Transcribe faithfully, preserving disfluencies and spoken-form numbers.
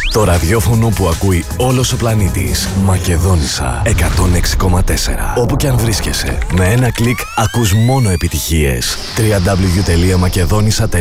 Το ραδιόφωνο που ακούει όλος ο πλανήτης. Μακεδόνισσα εκατόν έξι κόμμα τέσσερα. Όπου κι αν βρίσκεσαι, με ένα κλικ ακούς μόνο επιτυχίες. double-u double-u double-u τελεία μακεδόνισσα τελεία com